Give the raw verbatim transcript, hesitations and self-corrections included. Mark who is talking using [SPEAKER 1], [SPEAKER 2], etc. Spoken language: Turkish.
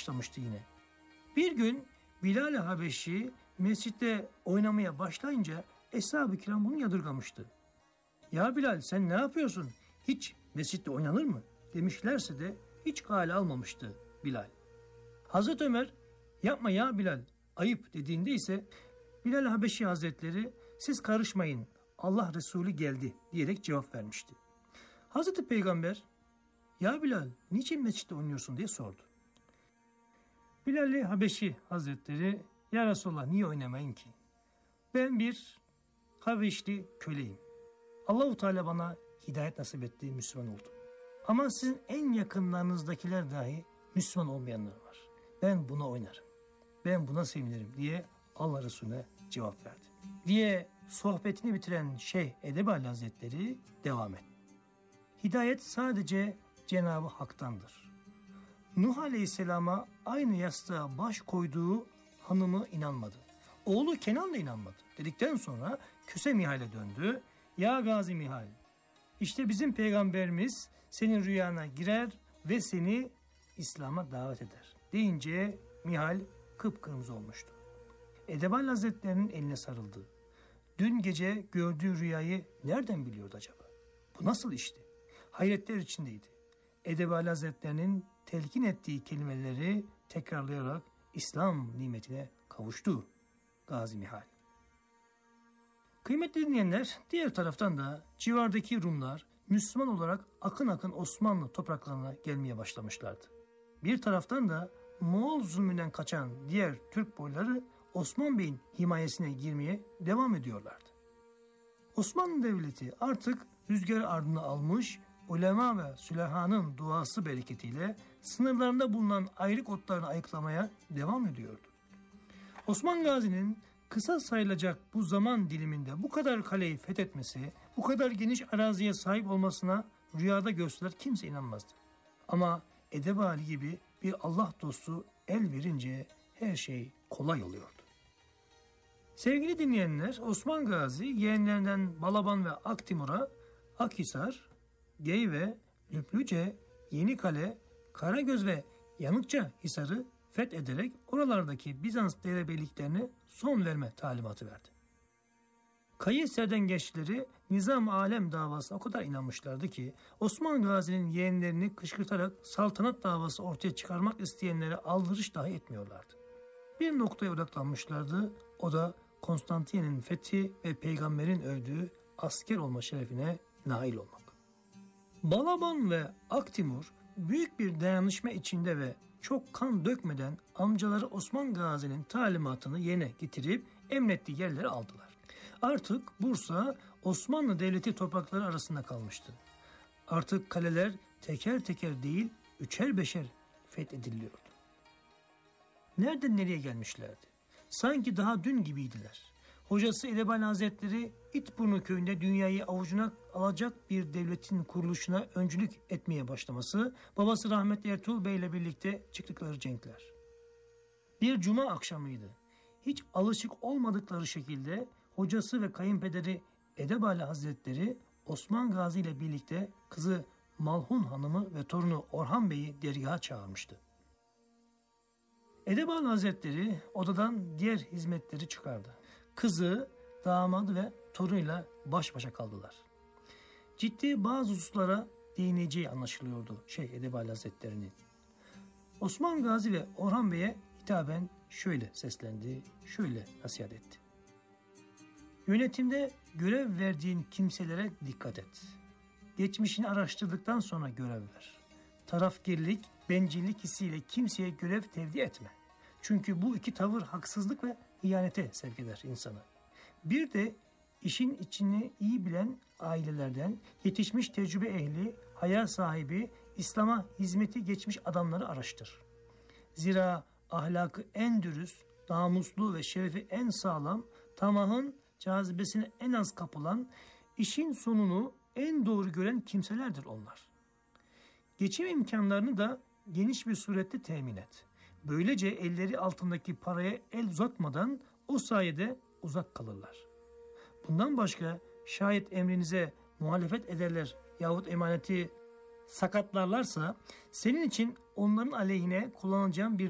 [SPEAKER 1] başlamıştı yine. Bir gün Bilal-i Habeşi mescitte oynamaya başlayınca Eshab-ı Kiram bunu yadırgamıştı. Ya Bilal, sen ne yapıyorsun? Hiç mescitte oynanır mı? Demişlerse de hiç kale almamıştı Bilal. Hazreti Ömer, yapma ya Bilal, ayıp dediğinde ise Bilal-i Habeşi Hazretleri, siz karışmayın, Allah Resulü geldi diyerek cevap vermişti. Hazreti Peygamber, ya Bilal, niçin mescitte oynuyorsun diye sordu. Bilal-i Habeşi Hazretleri, ya Resulallah, niye oynamayın ki? Ben bir Habeşli köleyim. Allah-u Teala bana hidayet nasip etti, Müslüman oldum. Ama sizin en yakınlarınızdakiler dahi Müslüman olmayanlar var. Ben buna oynarım, ben buna sevinirim diye Allah Resulüne cevap verdi. Diye sohbetini bitiren Şeyh Edebali Hazretleri devam etti. Hidayet sadece Cenab-ı Hak'tandır. Nuh Aleyhisselam'a aynı yastığa baş koyduğu hanımı inanmadı. Oğlu Kenan da inanmadı. Dedikten sonra Küse Mihal'e döndü. Ya Gazi Mihal, işte bizim peygamberimiz senin rüyana girer ve seni İslam'a davet eder deyince Mihal kıpkırmızı olmuştu. Edebali Hazretleri'nin eline sarıldı. Dün gece gördüğü rüyayı nereden biliyordu acaba? Bu nasıl işti? Hayretler içindeydi. Edebali Hazretleri'nin telkin ettiği kelimeleri tekrarlayarak İslam nimetine kavuştu Gazi Mihal. Kıymetli dinleyenler, diğer taraftan da civardaki Rumlar Müslüman olarak akın akın Osmanlı topraklarına gelmeye başlamışlardı. Bir taraftan da Moğol zulmünden kaçan diğer Türk boyları Osman Bey'in himayesine girmeye devam ediyorlardı. Osmanlı Devleti artık rüzgarı ardına almış, ulema ve sülahanın duası bereketiyle sınırlarında bulunan ayrık otlarını ayıklamaya devam ediyordu. Osman Gazi'nin kısa sayılacak bu zaman diliminde bu kadar kaleyi fethetmesi, bu kadar geniş araziye sahip olmasına rüyada görseler kimse inanmazdı. Ama Edebali gibi bir Allah dostu el verince her şey kolay oluyordu. Sevgili dinleyenler, Osman Gazi yeğenlerinden Balaban ve Aktimur'a Akhisar, Geyve, Lüplüce, Yenikale, Karagöz ve Yanıkça Hisar'ı fethederek oralardaki Bizans derebeyliklerine son verme talimatı verdi. Kayıser'den geçtileri Nizam-ı Alem davasına o kadar inanmışlardı ki Osman Gazi'nin yeğenlerini kışkırtarak saltanat davası ortaya çıkarmak isteyenlere aldırış dahi etmiyorlardı. Bir noktaya odaklanmışlardı, o da Konstantinye'nin fethi ve peygamberin övdüğü asker olma şerefine nail olmak. Balaban ve Aktimur büyük bir dayanışma içinde ve çok kan dökmeden amcaları Osman Gazi'nin talimatını yerine getirip emrettiği yerleri aldılar. Artık Bursa Osmanlı Devleti toprakları arasında kalmıştı. Artık kaleler teker teker değil üçer beşer fethediliyordu. Nereden nereye gelmişlerdi? Sanki daha dün gibiydiler. Hocası Edebali Hazretleri İtburnu köyünde dünyayı avucuna alacak bir devletin kuruluşuna öncülük etmeye başlaması, babası rahmetli Ertuğrul Bey ile birlikte çıktıkları cenkler. Bir cuma akşamıydı. Hiç alışık olmadıkları şekilde hocası ve kayınpederi Edebali Hazretleri Osman Gazi ile birlikte kızı Malhun Hanım'ı ve torunu Orhan Bey'i dergaha çağırmıştı. Edebali Hazretleri odadan diğer hizmetleri çıkardı. Kızı, damadı ve torunuyla baş başa kaldılar. Ciddi bazı hususlara değineceği anlaşılıyordu Şeyh Edebali Hazretleri'nin. Osman Gazi ve Orhan Bey'e hitaben şöyle seslendi, şöyle nasihat etti. Yönetimde görev verdiğin kimselere dikkat et. Geçmişini araştırdıktan sonra görev ver. Tarafgirlik, bencillik hissiyle kimseye görev tevdi etme. Çünkü bu iki tavır haksızlık ve ihanete sevk eder insanı. Bir de işin içini iyi bilen ailelerden yetişmiş tecrübe ehli, hayal sahibi, İslam'a hizmeti geçmiş adamları araştır. Zira ahlakı en dürüst, namuslu ve şerefi en sağlam, tamahın cazibesine en az kapılan, işin sonunu en doğru gören kimselerdir onlar. Geçim imkanlarını da geniş bir surette temin et. Böylece elleri altındaki paraya el uzatmadan o sayede uzak kalırlar. Bundan başka şayet emrinize muhalefet ederler yahut emaneti sakatlarlarsa senin için onların aleyhine kullanacağın bir